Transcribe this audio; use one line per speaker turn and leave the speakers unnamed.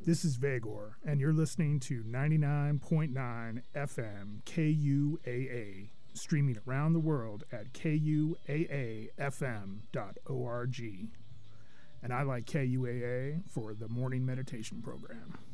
This is Vagor, and you're listening to 99.9 FM KUAA, streaming around the world at kuaafm.org. And I like KUAA for the morning meditation program.